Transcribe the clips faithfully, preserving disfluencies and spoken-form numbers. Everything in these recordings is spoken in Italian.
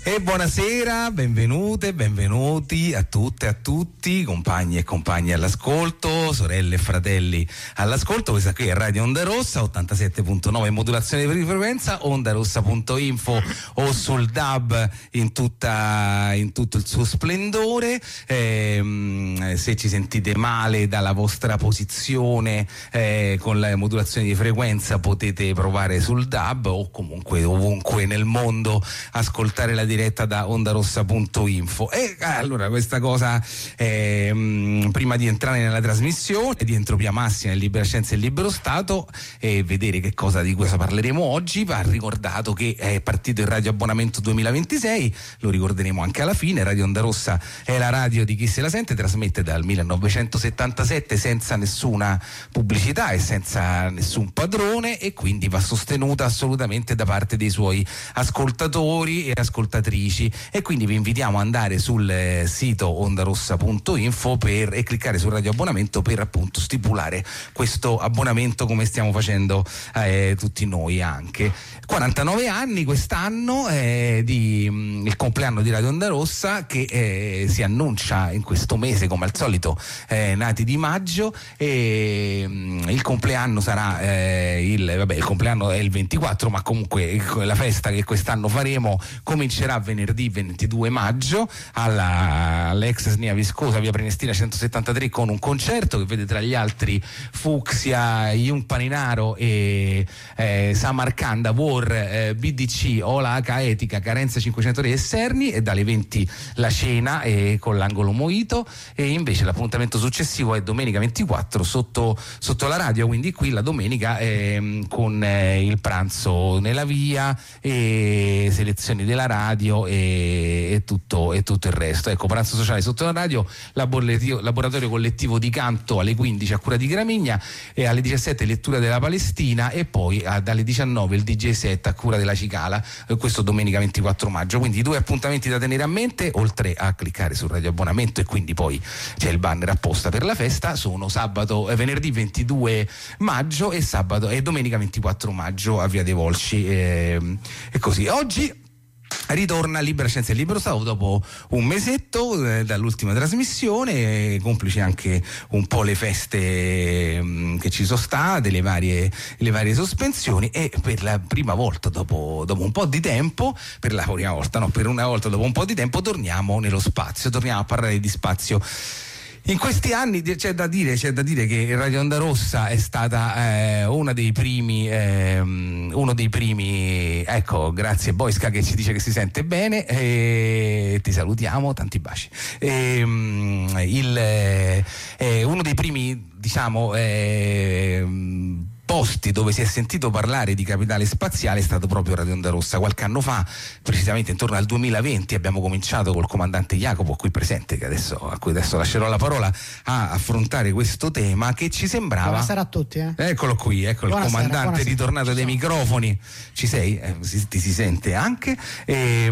E buonasera, benvenute, benvenuti a tutte e a tutti, compagni e compagni all'ascolto, sorelle e fratelli all'ascolto. Questa qui è Radio Onda Rossa, ottantasette virgola nove modulazione di frequenza, ondarossa punto info o sul D A B in, tutta, in tutto il suo splendore. Eh, se ci sentite male dalla vostra posizione eh, con la modulazione di frequenza, potete provare sul D A B o comunque ovunque nel mondo ascoltare la diretta da ondarossa punto info. E allora questa cosa eh, prima di entrare nella trasmissione di Entropia Massima e Libera Scienza e Libero Stato e vedere che cosa di cosa parleremo oggi, va ricordato che è partito il radio abbonamento duemilaventisei, lo ricorderemo anche alla fine. Radio Onda Rossa è la radio di chi se la sente, trasmette dal millenovecentosettantasette senza nessuna pubblicità e senza nessun padrone, e quindi va sostenuta assolutamente da parte dei suoi ascoltatori e ascoltatrici, e quindi vi invitiamo ad andare sul eh, sito ondarossa punto info per, e cliccare sul radio abbonamento per appunto stipulare questo abbonamento come stiamo facendo eh, tutti noi. Anche quarantanove anni quest'anno eh, di mh, il compleanno di Radio Onda Rossa, che eh, si annuncia in questo mese come al solito, eh, nati di maggio, e mh, il compleanno sarà eh, il vabbè il compleanno è il ventiquattro, ma comunque la festa che quest'anno faremo comincerà venerdì ventidue maggio alla, all'ex Snia Viscosa, via Prenestina centosettantatré, con un concerto che vede tra gli altri Fucsia, Jung Paninaro e eh, Samarcanda, War, eh, B D C, Ola H Etica, Carenza cinquecento e Serni, e dalle venti la cena eh, con l'angolo Moito. E invece l'appuntamento successivo è domenica ventiquattro sotto, sotto la radio, quindi qui la domenica eh, con eh, il pranzo nella via e selezioni della radio e, e, tutto, e tutto il resto. Ecco, pranzo sociale sotto la radio, laboratorio collettivo di canto alle quindici a cura di Gramigna, e alle diciassette lettura della Palestina, e poi a, dalle diciannove il D J set a cura della Cicala, eh, questo domenica ventiquattro maggio. Quindi due appuntamenti da tenere a mente, oltre a cliccare sul radio abbonamento, e quindi poi c'è il banner apposta per la festa. Sono sabato, eh, venerdì ventidue maggio e sabato e domenica ventiquattro maggio a Via dei Volsci, eh, e così. Oggi ritorna Libera Scienza e Libero Stato dopo un mesetto eh, dall'ultima trasmissione, eh, complici anche un po' le feste mh, che ci sono state, le varie, le varie sospensioni, e per la prima volta dopo, dopo un po' di tempo, per la prima volta no, per una volta dopo un po' di tempo torniamo nello spazio, torniamo a parlare di spazio. In questi anni c'è da dire, c'è da dire che Radio Onda Rossa è stata eh, una dei primi, eh, uno dei primi, ecco, grazie Boisca che ci dice che si sente bene, e ti salutiamo, tanti baci. E, il, eh, uno dei primi, diciamo, eh, posti dove si è sentito parlare di capitale spaziale è stato proprio Radio Onda Rossa. Qualche anno fa, precisamente intorno al duemilaventi, abbiamo cominciato col comandante Jacopo qui presente, che adesso, a cui adesso lascerò la parola, a affrontare questo tema che ci sembrava. Buonasera a tutti. Eh. Eccolo qui, ecco buonasera, il comandante buonasera. Ritornato dai microfoni. Ci sei? Eh, si, ti si sente anche. E,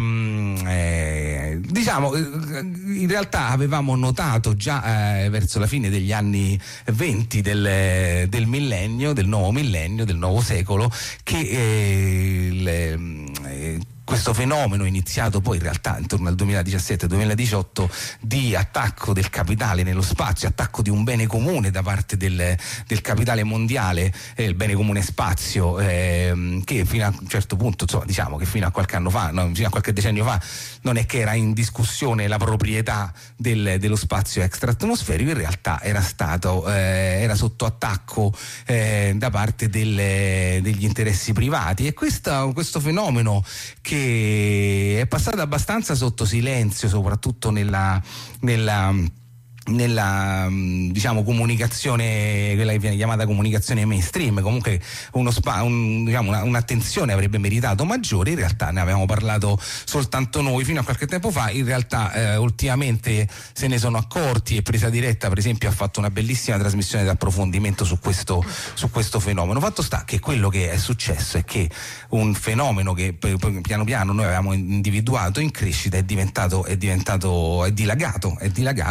eh, diciamo, in realtà avevamo notato già eh, verso la fine degli anni venti del, del millennio, del nuovo millennio, del nuovo secolo, che eh, le, eh, questo fenomeno iniziato poi in realtà intorno al duemiladiciassette duemiladiciotto di attacco del capitale nello spazio, attacco di un bene comune da parte del, del capitale mondiale, eh, il bene comune spazio, eh, che fino a un certo punto, insomma, diciamo che fino a qualche anno fa, no, fino a qualche decennio fa, non è che era in discussione la proprietà del, dello spazio extraatmosferico, in realtà era stato eh, era sotto attacco eh, da parte del, degli interessi privati, e questa, questo fenomeno che è passato abbastanza sotto silenzio, soprattutto nella, nella nella diciamo comunicazione, quella che viene chiamata comunicazione mainstream. Comunque uno spa, un, diciamo una, un'attenzione avrebbe meritato maggiore. In realtà ne avevamo parlato soltanto noi fino a qualche tempo fa. In realtà eh, ultimamente se ne sono accorti, e Presa Diretta per esempio ha fatto una bellissima trasmissione di approfondimento su questo, su questo fenomeno. Fatto sta che quello che è successo è che un fenomeno che poi piano piano noi avevamo individuato in crescita è diventato è diventato è dilagato è dilagato